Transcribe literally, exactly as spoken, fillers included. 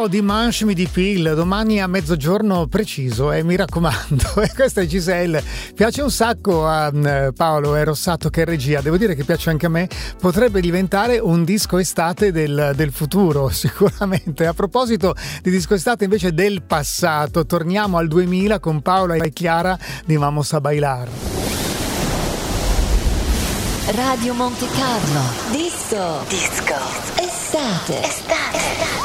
po' di Manche Midi Pile domani a mezzogiorno preciso, eh, mi raccomando. E questa è Giselle, piace un sacco a uh, Paolo e Rossato che è regia, devo dire che piace anche a me, potrebbe diventare un disco estate del, del futuro sicuramente. A proposito di disco estate invece del passato, torniamo al duemila con Paola e Chiara di Vamos a Bailar. Radio Monte Carlo, disco, disco, estate, estate, estate.